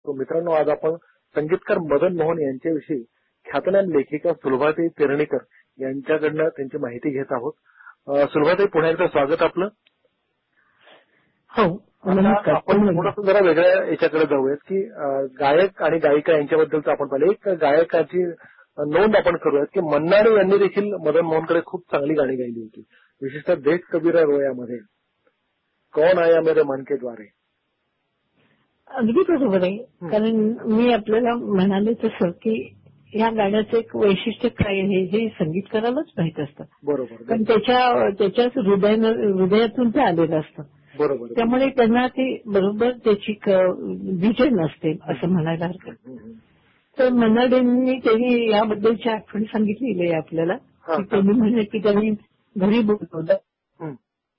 शकतो. मित्रांनो, आज आपण संगीतकार मदन मोहन यांच्याविषयी ख्यातनाम लेखिका सुलभाताई पेरणेकर यांच्याकडनं त्यांची माहिती घेत आहोत. सुलभाताई, पुन्हा एकदा स्वागत आपलं. हो, आपण थोडंसं जरा वेगळ्या याच्याकडे जाऊयात की गायक आणि गायिका यांच्याबद्दलचं आपण पाहिलं. एक गायकाची नोंद आपण करूयात की मन्ना डे यांनी देखील मदन मोहनकडे खूप चांगली गाणी गायली होती, विशेषतः देख कबीरा रोयामध्ये कौन आया मेरे मन के द्वारे. अगदी बरोबर आहे. कारण मी आपल्याला म्हणाले तसं की या गाण्याचं एक वैशिष्ट्य काय आहे हे संगीतकारालाच माहित असतं. बरोबर. पण त्याच्याच हृदयातून ते आलेलं असतं. बरोबर. त्यामुळे त्यांना ते बरोबर त्याची विजन असते असं म्हणायला हरकत. तर मन्ना डेंनी त्यांनी याबद्दलची आठवण सांगितलेली आहे आपल्याला की त्यांनी म्हणले की त्यांनी घरी बोलवलं.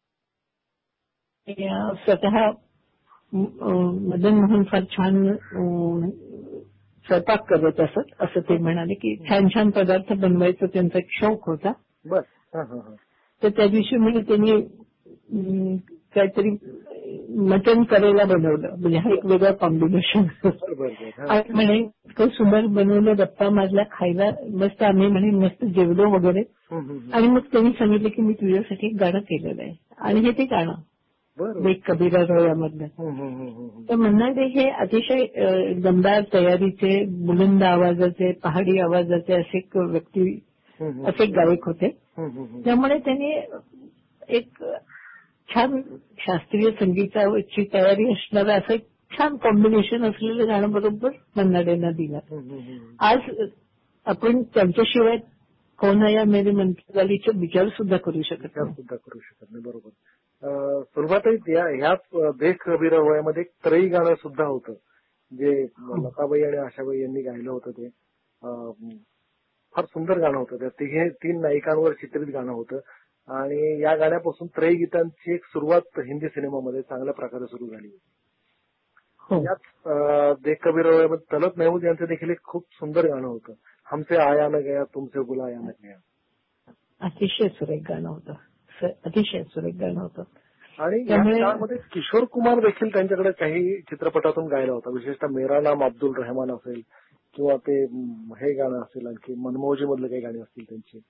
स्वतः मदन मोहन फार छान स्वयंपाक करत असत असं ते म्हणाले की छान छान पदार्थ बनवायचा त्यांचा एक शौक होता. तर त्या दिवशी म्हणजे त्यांनी काहीतरी मटण करायला बनवलं, म्हणजे हा एक वेगळा कॉम्बिनेशन. आणि म्हणे इतकं सुंदर बनवलं, गप्पा मारला, खायला मस्त, आम्ही म्हणे मस्त जेवलो वगैरे. आणि मग त्यांनी सांगितलं की मी तुझ्यासाठी एक गाणं केलेलं आहे आणि हे ते गाणं देख कबीरा रोयामधलं. तर मन्ना डे हे अतिशय दमदार तयारीचे, बुलंद आवाजाचे, पहाडी आवाजाचे असे व्यक्ती, असे गायक होते. त्यामुळे त्यांनी एक छान शास्त्रीय संगीताची तयारी असणारं असं एक छान कॉम्बिनेशन असलेलं गाणं बरोबर मन्ना डेंना दिलं. आज आपण त्यांच्याशिवाय कौन आया मेरे मन की द्वारेचा विचार सुद्धा करू शकत नाही. बरोबर. सुलभाताई, ह्याच देख कबीरा रोयामध्ये एक त्रयी गाणं सुद्धा होतं जे लताबाई आणि आशाबाई यांनी गायलं होतं. ते फार सुंदर गाणं होतं. त्या तीन नायिकांवर चित्रित गाणं होतं आणि या गाण्यापासून त्रयी गीतांची एक सुरुवात हिंदी सिनेमामध्ये चांगल्या प्रकारे सुरू झाली होती. याच देख कबीरा रोयामध्ये तलत महमूद यांचं देखील एक खूप सुंदर गाणं होतं, हमसे आया न गया तुमसे बुलाया न गया. अतिशय सुरेख गाणं होतं, अतिशय सुरेख गाणं होतं. आणि त्यामध्ये किशोर कुमार देखील त्यांच्याकडे काही चित्रपटातून गायला होता, विशेषतः मेरा नाम अब्दुल रहमान असेल किंवा ते हे गाणं असेल, आणखी मनमोजी मधले काही गाणी असतील त्यांची.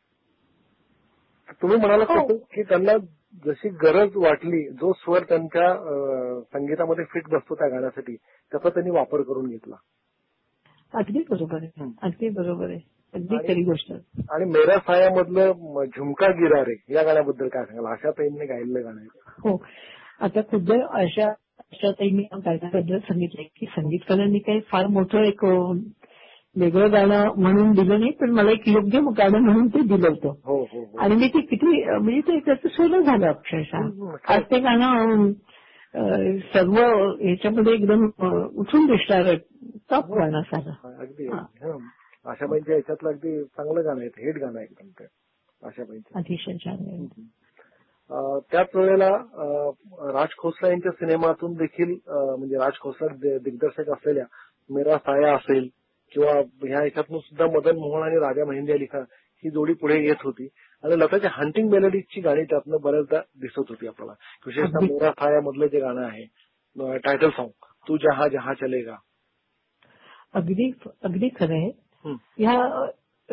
तुम्ही म्हणाला की त्यांना जशी गरज वाटली, जो स्वर त्यांच्या संगीतामध्ये फिट बसतो त्या गाण्यासाठी, त्याचा त्यांनी वापर करून घेतला. अगदी बरोबर आहे, अगदी बरोबर आहे, अगदी खरी गोष्ट. आणि मेरा साया मधलं झुमका गिरा रे या गाण्याबद्दल काय सांगाल? आशाताईंनी गायलेलं गाणं आहे. हो, आता खुद्द आशाताईंनी गाण्याबद्दल सांगितलंय की संगीतकारांनी काही फार मोठं एक वेगळं गाणं म्हणून दिलं नाही, पण मला एक योग्य गाणं म्हणून ते दिलं होतं. आणि मी ते किती म्हणजे ते त्याचं सोनं झालं अक्षरशः. आज ते गाणं सर्व ह्याच्यामध्ये एकदम उठून दिसणार टॉप गाणं सारं. अगदी आशाबाईंच्या ह्याच्यातलं अगदी चांगलं गाणं आहे, हिट गाणं आहे एकदम ते आशाबाईंचं. अतिशय छान. त्याच वेळेला राज खोसला यांच्या सिनेमातून देखील, म्हणजे राज खोसला दिग्दर्शक असलेल्या मेरा साया असेल किंवा ह्या ह्याच्यातून सुद्धा मदन मोहन आणि राजा महिंद्रा लिखा ही जोडी पुढे येत होती. आणि लताच्या हंटिंग मेलडीजची गाणी त्यातनं बऱ्याचदा दिसत होती आपल्याला, विशेषतः मेरा साया मधलं जे गाणं आहे टायटल सॉन्ग, तू जहा जहा चलेगा. अगदी अगदी खरं आहे. ह्या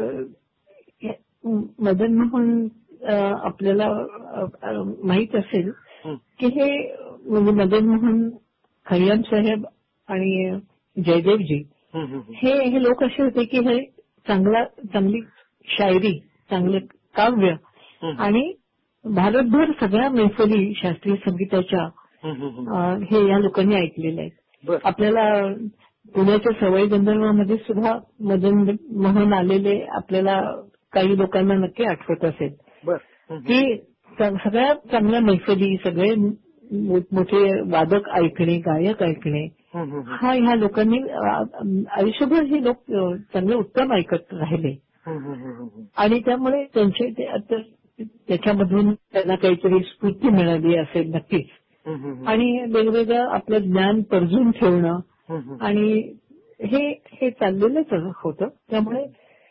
मदन मोहन आपल्याला माहित असेल की हे म्हणजे मदन मोहन, खय्याम साहेब आणि जयदेवजी हे लोक असे होते की हे चांगली शायरी, चांगलं काव्य आणि भारतभर सगळ्या मैफली शास्त्रीय संगीताच्या हे या लोकांनी ऐकलेले आहेत. आपल्याला पुण्याच्या सवाई गंधर्वामध्ये सुद्धा मदन मोहन आलेले आपल्याला काही लोकांना नक्की आठवत असेल की सगळ्या चांगल्या मैफली, सगळे मोठे वादक ऐकणे, गायक ऐकणे, हा ह्या लोकांनी आयुष्यभर हे लोक चांगले उत्तम ऐकत राहिले. आणि त्यामुळे त्याच्यामधून त्यांना काहीतरी स्फूर्ती मिळाली असेल नक्कीच. आणि वेगवेगळं आपलं ज्ञान परजून ठेवणं आणि हे चाललेलंच होतं. त्यामुळे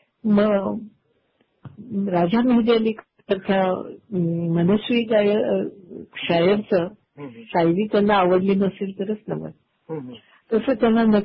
राजा मेहदी अली सारख्या मनस्वी शायरचं शायरी त्यांना आवडली नसेल तरच नव्हे, तसं त्यांना